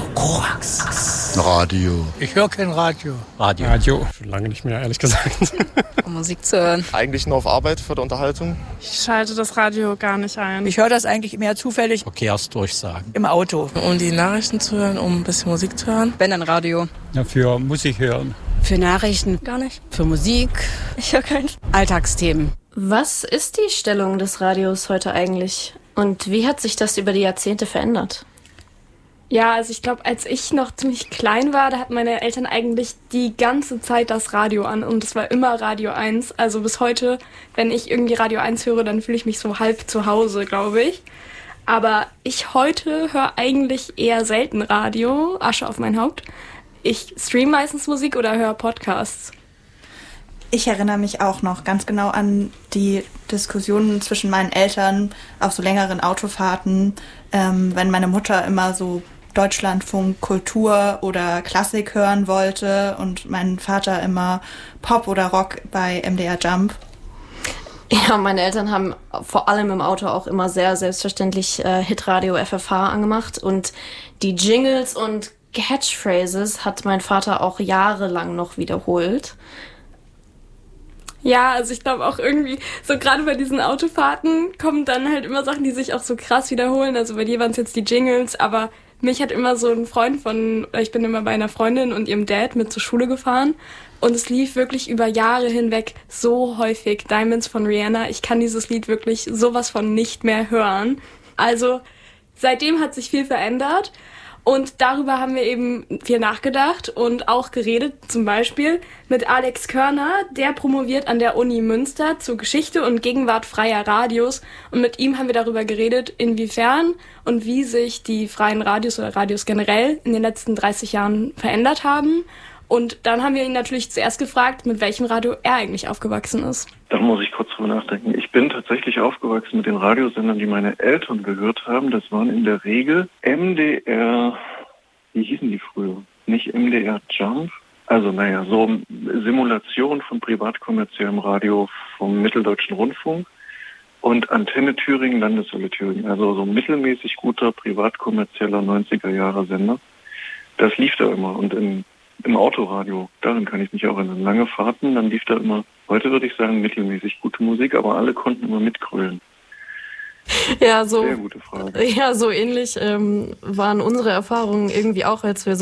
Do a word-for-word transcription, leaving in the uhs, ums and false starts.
Korax. Radio. Ich höre kein Radio. Radio. Radio. Schon lange nicht mehr, ehrlich gesagt. Um Musik zu hören. Eigentlich nur auf Arbeit für die Unterhaltung. Ich schalte das Radio gar nicht ein. Ich höre das eigentlich mehr zufällig. Verkehrsdurchsagen. Im Auto. Um die Nachrichten zu hören, um ein bisschen Musik zu hören. Wenn dann Radio. Ja, für Musik hören. Für Nachrichten. Gar nicht. Für Musik. Ich höre keins. Alltagsthemen. Was ist die Stellung des Radios heute eigentlich? Und wie hat sich das über die Jahrzehnte verändert? Ja, also ich glaube, als ich noch ziemlich klein war, da hatten meine Eltern eigentlich die ganze Zeit das Radio an und es war immer Radio eins. Also bis heute, wenn ich irgendwie Radio eins höre, dann fühle ich mich so halb zu Hause, glaube ich. Aber ich heute höre eigentlich eher selten Radio, Asche auf mein Haupt. Ich streame meistens Musik oder höre Podcasts. Ich erinnere mich auch noch ganz genau an die Diskussionen zwischen meinen Eltern auf so längeren Autofahrten, ähm, wenn meine Mutter immer so Deutschlandfunk, Kultur oder Klassik hören wollte und mein Vater immer Pop oder Rock bei M D R Jump. Ja, meine Eltern haben vor allem im Auto auch immer sehr selbstverständlich äh, Hitradio F F H angemacht und die Jingles und Catchphrases hat mein Vater auch jahrelang noch wiederholt. Ja, also ich glaube auch irgendwie, so gerade bei diesen Autofahrten kommen dann halt immer Sachen, die sich auch so krass wiederholen. Also bei dir waren es jetzt die Jingles, aber mich hat immer so ein Freund von, ich bin immer bei einer Freundin und ihrem Dad mit zur Schule gefahren und es lief wirklich über Jahre hinweg so häufig Diamonds von Rihanna. Ich kann dieses Lied wirklich sowas von nicht mehr hören. Also seitdem hat sich viel verändert. Und darüber haben wir eben viel nachgedacht und auch geredet, zum Beispiel mit Alex Körner, der promoviert an der Uni Münster zur Geschichte und Gegenwart freier Radios. Und mit ihm haben wir darüber geredet, inwiefern und wie sich die freien Radios oder Radios generell in den letzten dreißig Jahren verändert haben. Und dann haben wir ihn natürlich zuerst gefragt, mit welchem Radio er eigentlich aufgewachsen ist. Da muss ich kurz drüber nachdenken. Ich bin tatsächlich aufgewachsen mit den Radiosendern, die meine Eltern gehört haben. Das waren in der Regel M D R, wie hießen die früher? Nicht M D R Jump? Also naja, so Simulation von privatkommerziellem Radio vom Mitteldeutschen Rundfunk und Antenne Thüringen, Landeswelle Thüringen. Also so mittelmäßig guter privatkommerzieller neunziger-Jahre-Sender. Das lief da immer und in Im Autoradio, daran kann ich mich auch erinnern. Lange Fahrten, dann lief da immer, heute würde ich sagen, mittelmäßig gute Musik, aber alle konnten immer mitgrölen. Ja, so, sehr gute Frage. Ja, so ähnlich ähm, waren unsere Erfahrungen irgendwie auch, als wir so